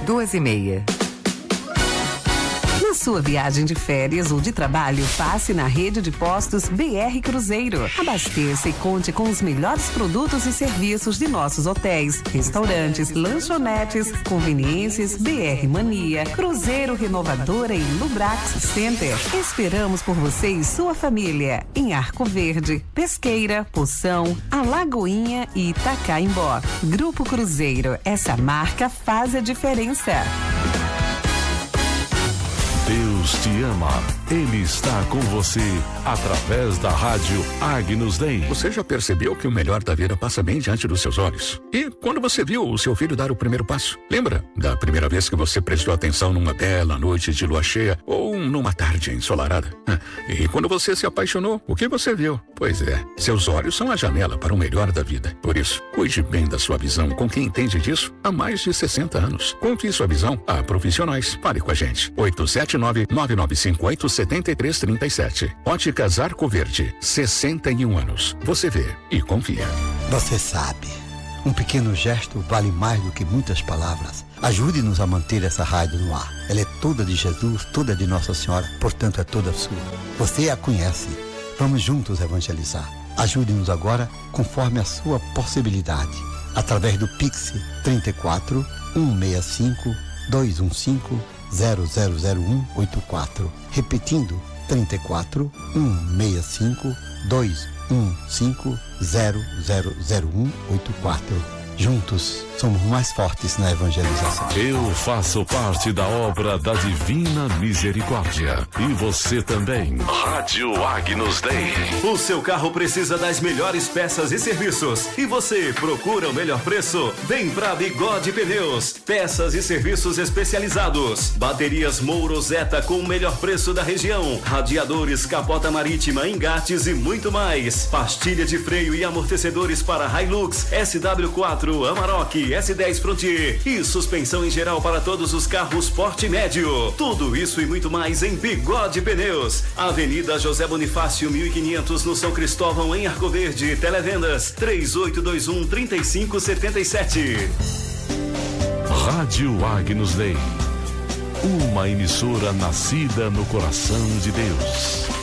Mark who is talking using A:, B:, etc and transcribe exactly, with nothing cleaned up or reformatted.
A: doze e meia. Na sua viagem de férias ou de trabalho, passe na rede de postos B R Cruzeiro. Abasteça e conte com os melhores produtos e serviços de nossos hotéis, restaurantes, lanchonetes, conveniências, B R Mania, Cruzeiro Renovadora e Lubrax Center. Esperamos por você e sua família em Arco Verde, Pesqueira, Poção, Alagoinha e Itacaimbó. Grupo Cruzeiro, essa marca faz a diferença.
B: Deus te ama. Ele está com você através da rádio Agnus Dei.
C: Você já percebeu que o melhor da vida passa bem diante dos seus olhos? E quando você viu o seu filho dar o primeiro passo? Lembra da primeira vez que você prestou atenção numa bela noite de lua cheia ou numa tarde ensolarada? E quando você se apaixonou, o que você viu? Pois é, seus olhos são a janela para o melhor da vida. Por isso, cuide bem da sua visão com quem entende disso há mais de sessenta anos. Confie sua visão a profissionais. Fale com a gente. oito sete nove, nove nove cinco oito, sete três três sete. Óticas Arco Verde, sessenta e um anos. Você vê e confia.
D: Você sabe, um pequeno gesto vale mais do que muitas palavras. Ajude-nos a manter essa rádio no ar. Ela é toda de Jesus, toda de Nossa Senhora, portanto é toda sua. Você a conhece. Vamos juntos evangelizar. Ajude-nos agora conforme a sua possibilidade. Através do Pix trinta e quatro, cento e sessenta e cinco, duzentos e quinze, zero zero zero um oito quatro. Repetindo, trinta e quatro, cento e sessenta e cinco, duzentos e quinze, zero zero zero um oito quatro. Juntos, somos mais fortes na evangelização.
B: Eu faço parte da obra da Divina Misericórdia. E você também. Rádio Agnus Dei.
E: O seu carro precisa das melhores peças e serviços. E você procura o melhor preço? Vem pra Bigode Pneus. Peças e serviços especializados. Baterias Mouro Zeta com o melhor preço da região. Radiadores, capota marítima, engates e muito mais. Pastilha de freio e amortecedores para Hilux, S W quatro, Amarok, S dez Frontier e suspensão em geral para todos os carros porte médio. Tudo isso e muito mais em Bigode Pneus. Avenida José Bonifácio, mil e quinhentos, no São Cristóvão, em Arco Verde. Televendas três oito dois um, três cinco sete sete.
B: Rádio Agnus Dei. Uma emissora nascida no coração de Deus.